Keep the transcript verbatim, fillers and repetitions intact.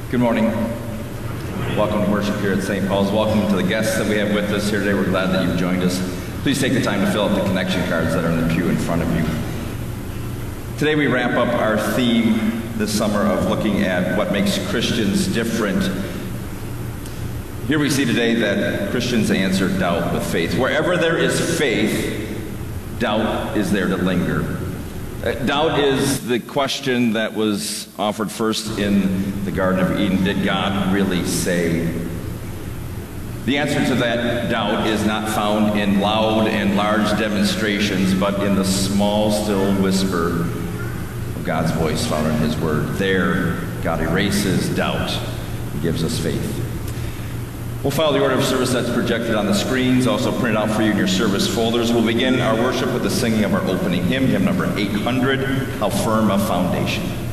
Good morning. Welcome to worship here at Saint Paul's. Welcome to the guests that we have with us here today. We're glad that you've joined us. Please take the time to fill out the connection cards that are in the pew in front of you. Today we wrap up our theme this summer of looking at what makes Christians different. Here we see today that Christians answer doubt with faith. Wherever there is faith, doubt is there to linger. Uh, doubt is the question that was offered first in the Garden of Eden. Did God really say? The answer to that doubt is not found in loud and large demonstrations, but in the small, still whisper of God's voice found in His Word. There, God erases doubt and gives us faith. We'll follow the order of service that's projected on the screens, also printed out for you in your service folders. We'll begin our worship with the singing of our opening hymn, hymn number eight hundred, How Firm a Foundation.